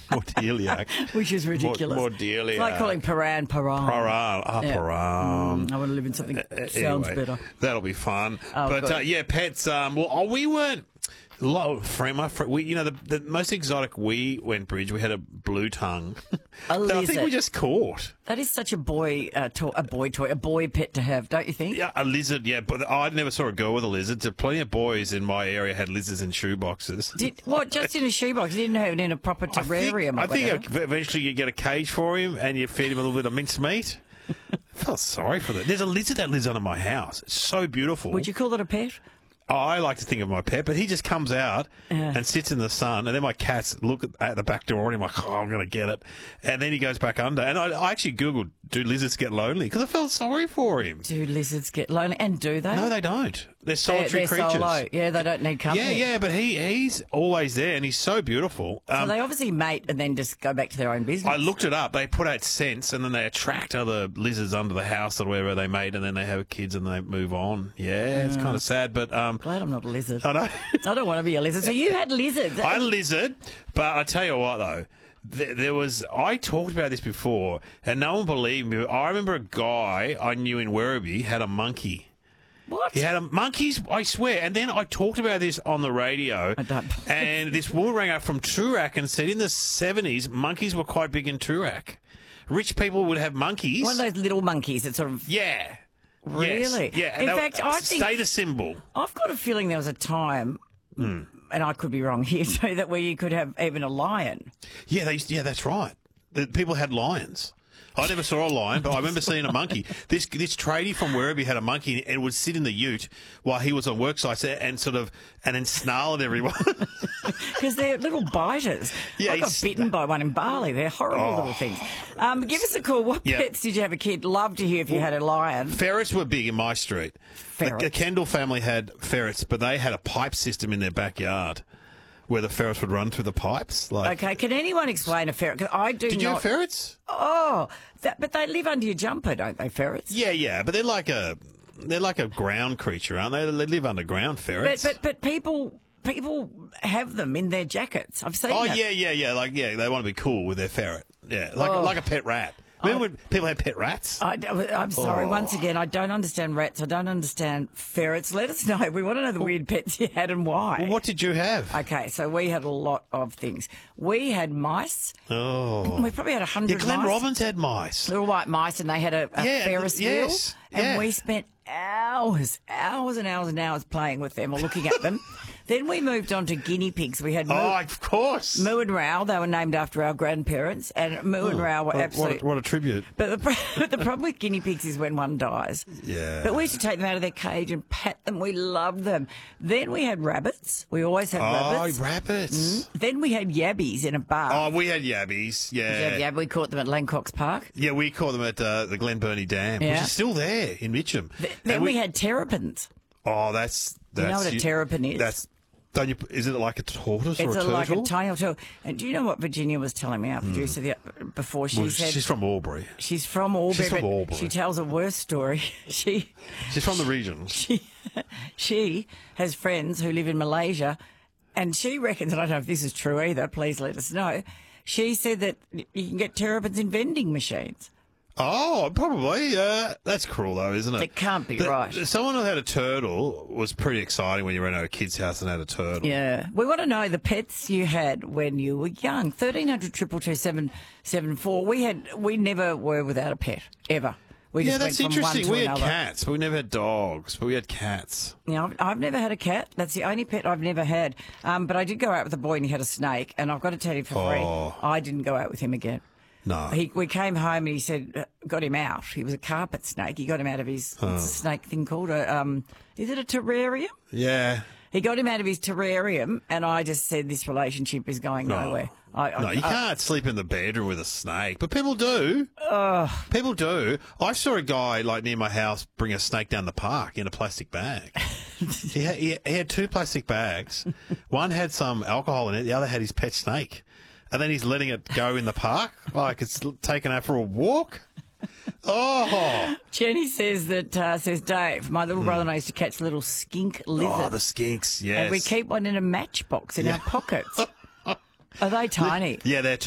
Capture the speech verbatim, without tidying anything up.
Mordeiliac. Which is ridiculous. Mor- Mordeiliac. It's like calling Paran Paran. Paran. Ah, Yeah. Paran. Mm, I want to live in something that Uh, sounds anyway, better. That'll be fun. Oh, but good. uh, yeah, pets. Um, well, oh, we weren't. Lo, friend, my friend, we, you know, the, the most exotic we went bridge. We had a blue tongue. A that I think lizard. we just caught. That is such a boy, uh, to- a boy toy, a boy pet to have, don't you think? Yeah, a lizard. Yeah, but I never saw a girl with a lizard. So plenty of boys in my area had lizards in shoe boxes. Did, what, just in a shoebox? You didn't have it in a proper I think, terrarium? or I think whatever? eventually you get a cage for him and you feed him a little bit of mincemeat. I felt sorry for that. There's a lizard that lives under my house. It's so beautiful. Would you call that a pet? I like to think of my pet, but he just comes out Yeah. and sits in the sun, and then my cats look at, at the back door, and I'm like, oh, I'm going to get it. And then he goes back under. And I, I actually Googled, do lizards get lonely? Because I felt sorry for him. Do lizards get lonely? And do they? No, they don't. They're They're, solitary they're creatures. solo. Yeah, they don't need company. Yeah, yeah, but he he's always there, and he's so beautiful. So Um, they obviously mate and then just go back to their own business. I looked it up. They put out scents, and then they attract other lizards under the house or wherever they mate, and then they have kids and they move on. Yeah, it's kind of sad, but um, Glad I'm not a lizard. I know. I don't want to be a lizard. So you had lizards. I lizard, but I tell you what though, there, there was I talked about this before, and no one believed me. I remember a guy I knew in Werribee had a monkey. What? He had a monkeys, I swear. And then I talked about this on the radio, I don't. and this woman rang up from Toorak and said in the seventies, monkeys were quite big in Toorak. Rich people would have monkeys. One of those little monkeys that sort of... Yeah. Really? Yes. Yeah. In They were- fact, I think- status symbol. I've got a feeling there was a time, Hmm. and I could be wrong here, too, that where you could have even a lion. Yeah, they used, yeah, that's right. The people had lions. I never saw a lion, but I remember seeing a monkey. This this tradie from Werribee had a monkey and would sit in the ute while he was on work sites and sort of and then snarl at everyone. Because they're little biters. Yeah, I got he's- bitten by one in Bali. They're horrible little things. Um, give us a call. What Yeah. pets did you have a kid? Love to hear if you had a lion. Ferrets were big in my street. The, the Ferrets. Kendall family had ferrets, but they had a pipe system in their backyard where the ferrets would run through the pipes. Like, Okay, can anyone explain a ferret? 'Cause I do did you not. have ferrets? Oh, that, but they live under your jumper, don't they, ferrets? Yeah, yeah, but they're like a they're like a ground creature, aren't they? They live underground, But, ferrets. but but people people have them in their jackets. I've seen oh that. yeah, yeah, yeah. Like yeah, they want to be cool with their ferret. Yeah, like Oh. like a pet rat. Remember when people had pet rats? I, am sorry. Oh. Once again, I don't understand rats. I don't understand ferrets. Let us know. We want to know the weird pets you had and why. Well, what did you have? Okay, so we had a lot of things. We had mice. Oh, We probably had a yeah. hundred Glen mice. Robbins had mice. Little white mice, and they had a, a Yeah, Ferris wheel. yes, And yeah. we spent hours, hours and hours and hours playing with them or looking at them. Then we moved on to guinea pigs. We had Moo, Oh, of course. Moo and Rao. They were named after our grandparents, and Moo and Rao were What, what, absolutely. a, what a tribute. But the, pro- the problem with guinea pigs is when one dies. Yeah. But we used to take them out of their cage and pat them. We loved them. Then we had rabbits. We always had Oh, rabbits. rabbits. Then we had yabbies in a bar. Oh, we had yabbies. Yeah. Yeah, we caught them at Langcox Park. Yeah, we caught them at uh, the Glen Burnie Dam, which Yeah. is still there in Mitcham. Th- then And we, had terrapins. Oh, that's You that's know what a terrapin is? That's don't you? Is it like a tortoise It's or a a, turtle? like a tiny little. And do you know what Virginia was telling me, our producer, the, before she Well, said she's from Albury. she's from Albury, she's from but Albury. she tells a worse story. she She's from the region. she she has friends who live in Malaysia, and she reckons, and I don't know if this is true either. Please let us know. She said that you can get terrapins in vending machines. Oh, probably. Uh, that's cruel, though, isn't it? It can't be The- right. Someone who had a turtle was pretty exciting when you went to a kid's house and had a turtle. Yeah. We want to know the pets you had when you were young. thirteen hundred, two two two, seven seven four. We had, we never were without a pet, ever. We Yeah, just that's went from one interesting. to We had another. cats, but we never had dogs. But we had cats. You know, I've, I've never had a cat. That's the only pet I've never had. Um, but I did go out with a boy and he had a snake. And I've got to tell you for Oh. free, I didn't go out with him again. No. He, we came home and he said, uh, got him out. He was a carpet snake. He got him out of his, what's the snake thing called? A, um, is it a terrarium? Yeah. He got him out of his terrarium and I just said, this relationship is going No. nowhere. I, I, No, you I- can't sleep in the bedroom with a snake, but people do. People do. I saw a guy like near my house bring a snake down the park in a plastic bag. he, had, he, he had two plastic bags. One had some alcohol in it. The other had his pet snake, and then he's letting it go in the park like it's taken out for a walk. Oh, Jenny says that, uh, says Dave, my little brother and I used to catch little skink lizards. oh, the skinks. Yes. And we keep one in a matchbox in our pockets. Are they tiny? Yeah, they're